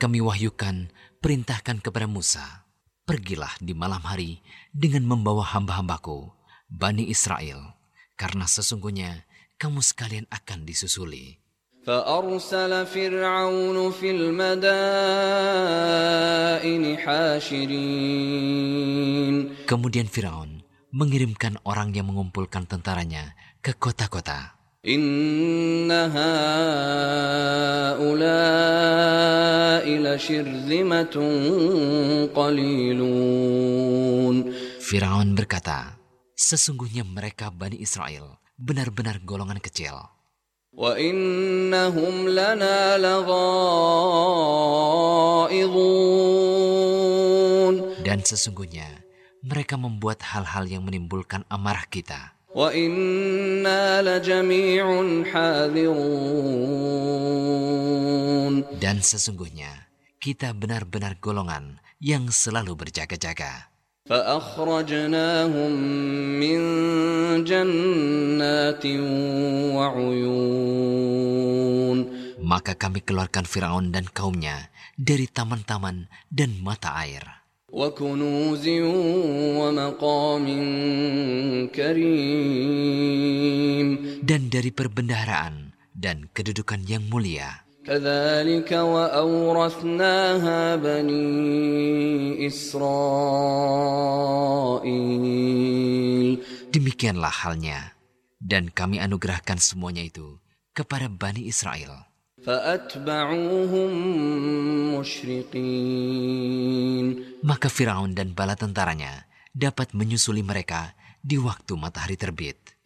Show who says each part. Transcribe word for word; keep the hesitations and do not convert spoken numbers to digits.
Speaker 1: kami wahyukan, perintahkan kepada Musa, pergilah di malam hari dengan membawa hamba-hambaku, Bani Israel, karena sesungguhnya kamu sekalian akan disusuli.
Speaker 2: فأرسل فرعون في المدائن حاشرين.
Speaker 1: Kemudian Firaun mengirimkan orang yang mengumpulkan tentaranya ke kota-kota.
Speaker 2: إن هؤلاء لشرذمة قليلون.
Speaker 1: Firaun berkata, sesungguhnya mereka Bani Israel benar-benar golongan kecil.
Speaker 2: وَإِنَّهُمْ لَنَا لَغَائِظُونَ.
Speaker 1: Dan sesungguhnya mereka membuat hal-hal yang menimbulkan amarah kita.
Speaker 2: وَإِنَّا لَجَمِيعٌ حَاذِرُونَ.
Speaker 1: Dan sesungguhnya kita benar-benar golongan yang selalu berjaga-jaga.
Speaker 2: فأخرجناهم من جنات وعيون.
Speaker 1: Maka kami keluarkan Firaun dan kaumnya dari taman-taman dan mata air.
Speaker 2: وكنوز ومقام كريم.
Speaker 1: Dan dari perbendaharaan dan kedudukan yang mulia.
Speaker 2: كذلك وأورثناها بني إسرائيل.
Speaker 1: Demikianlah halnya, dan kami anugerahkan semuanya itu kepada Bani Israel.
Speaker 2: فأتبعوهم مشرقين.
Speaker 1: Maka Firaun dan bala tentaranya dapat menyusuli mereka di waktu matahari terbit.